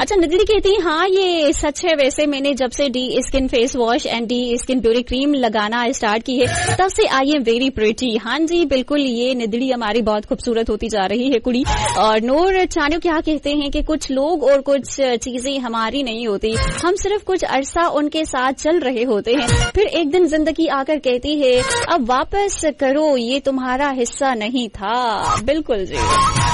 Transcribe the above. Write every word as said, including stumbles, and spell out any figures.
अच्छा, निधि कहती है हाँ ये सच है, वैसे मैंने जब से D skin face wash and D skin beauty cream लगाना स्टार्ट की है तब से आई एम वेरी प्रिटी। हाँ जी बिल्कुल, ये निधि हमारी बहुत खूबसूरत होती जा रही है कुड़ी। और नूर चानियो क्या कहते हैं कि कुछ लोग और कुछ चीजें हमारी नहीं होती, हम सिर्फ कुछ अरसा उनके साथ चल रहे होते हैं, फिर एक दिन जिंदगी आकर कहती है अब वापस करो, ये तुम्हारा हिस्सा नहीं था। बिल्कुल जी।